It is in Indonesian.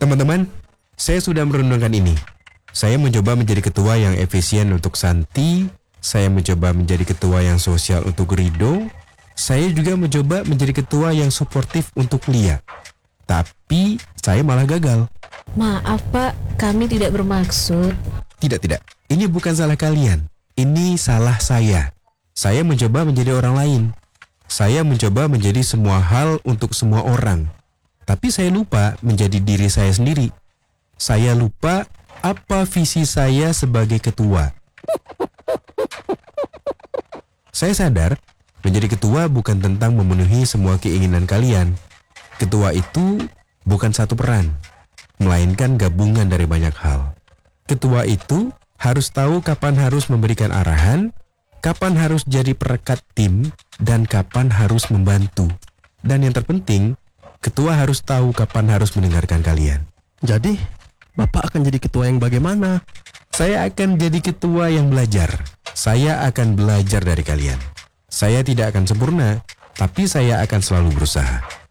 Teman-teman, saya sudah merenungkan ini. Saya mencoba menjadi ketua yang efisien untuk Santi. Saya mencoba menjadi ketua yang sosial untuk Rido. Saya juga mencoba menjadi ketua yang suportif untuk Lia. Tapi saya malah gagal. Maaf Pak, kami tidak bermaksud. Tidak. Ini bukan salah kalian. Ini salah saya. Saya mencoba menjadi orang lain. Saya mencoba menjadi semua hal untuk semua orang. Tapi saya lupa menjadi diri saya sendiri. Saya lupa apa visi saya sebagai ketua. Saya sadar menjadi ketua bukan tentang memenuhi semua keinginan kalian. Ketua itu bukan satu peran, melainkan gabungan dari banyak hal. Ketua itu harus tahu kapan harus memberikan arahan, kapan harus jadi perekat tim, dan kapan harus membantu. Dan yang terpenting, ketua harus tahu kapan harus mendengarkan kalian. Jadi, Bapak akan jadi ketua yang bagaimana? Saya akan jadi ketua yang belajar. Saya akan belajar dari kalian. Saya tidak akan sempurna, tapi saya akan selalu berusaha.